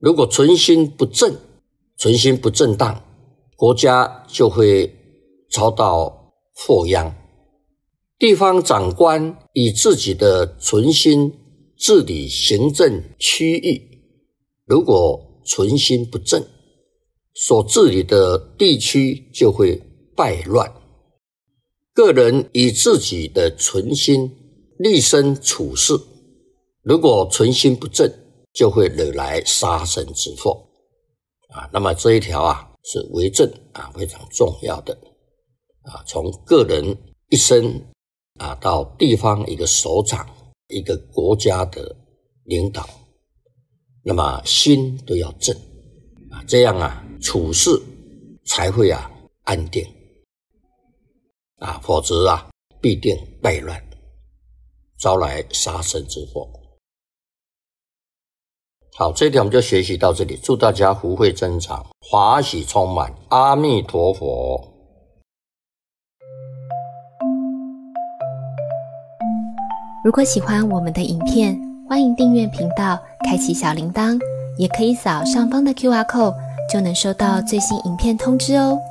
如果存心不正，存心不正当，国家就会遭到祸殃。地方长官以自己的存心治理行政区域，如果存心不正，所治理的地区就会败乱。个人以自己的存心立身处世，如果存心不正，就会惹来杀身之祸。那么这一条是为政非常重要的从个人一生到地方一个首长，一个国家的领导，那么心都要正这样处事才会安定否则必定败乱，招来杀身之祸。好，这一条我们就学习到这里，祝大家福慧增长，华喜充满，阿弥陀佛。 如果喜欢我们的影片，欢迎订阅频道，开启小铃铛，也可以扫上方的 QR code，就能收到最新影片通知哦。